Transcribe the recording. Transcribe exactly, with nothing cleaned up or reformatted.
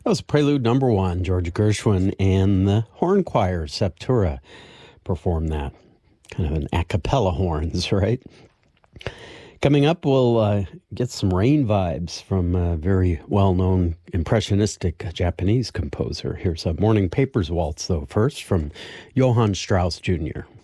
That was Prelude Number One. George Gershwin and the horn choir Septura performed that. Kind of an a cappella horns, right? Coming up, we'll uh, get some rain vibes from a very well-known impressionistic Japanese composer. Here's a Morning Papers waltz, though, first from Johann Strauss Junior